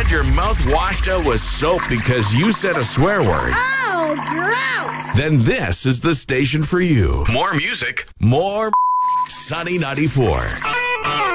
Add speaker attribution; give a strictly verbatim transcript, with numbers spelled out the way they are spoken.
Speaker 1: want your mouth washed out with soap because you said a swear word?
Speaker 2: Oh, gross!
Speaker 1: Then this is the station for you. More music, more Sunny ninety-four.